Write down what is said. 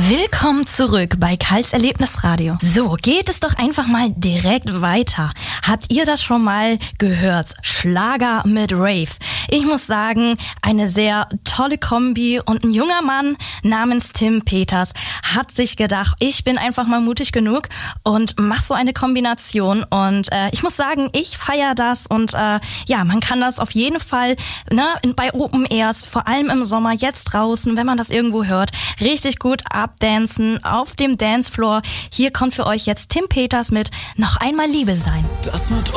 Willkommen zurück bei Karls Erlebnisradio. So, geht es doch einfach mal direkt weiter. Habt ihr das schon mal gehört? Schlager mit Rave. Ich muss sagen, eine sehr tolle Kombi und ein junger Mann namens Tim Peters hat sich gedacht, ich bin einfach mal mutig genug und mach so eine Kombination und ich muss sagen, ich feiere das und man kann das auf jeden Fall bei Open Airs, vor allem im Sommer, jetzt draußen, wenn man das irgendwo hört, richtig gut abdancen auf dem Dancefloor. Hier kommt für euch jetzt Tim Peters mit Noch einmal Liebe sein. Das wird